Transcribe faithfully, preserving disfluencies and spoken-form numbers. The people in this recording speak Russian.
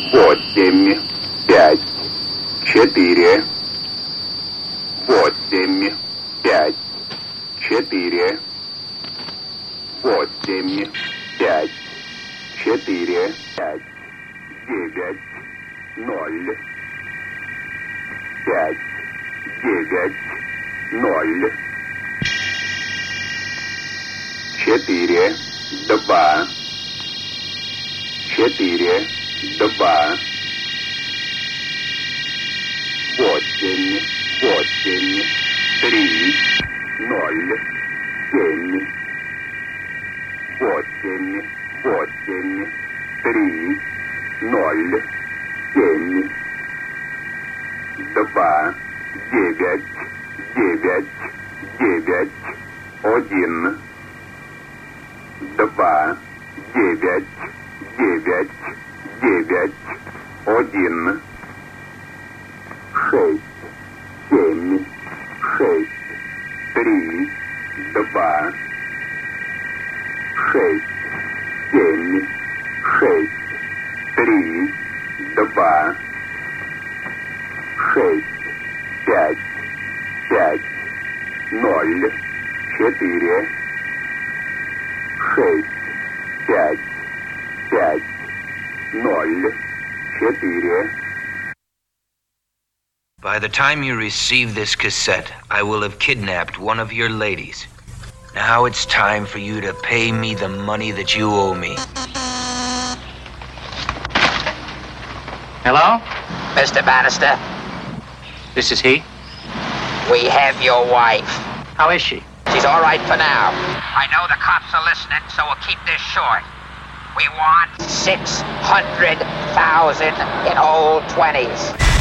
восемь, пять, четыре, восемь, пять, четыре, восемь, пять, четыре, пять, девять, ноль, пять, девять, ноль, четыре, два, четыре, два, восемь, восемь, три, ноль, семь, восемь, восемь, три, ноль, семь, два, девять, девять, девять, один, два, девять, девять, девять, один, шесть, семь, шесть, три, два, шесть, семь, шесть, три, два, шесть, пять, пять, ноль, четыре, шесть, пять, пять, ноль, четыре. By the time you receive this cassette, I will have kidnapped one of your ladies. Now it's time for you to pay me the money that you owe me. Hello? Mister Bannister, This is he? we have your wife. How is she? She's all right for now. I know the cops are listening, so we'll keep this short. We want six hundred thousand in old twenties.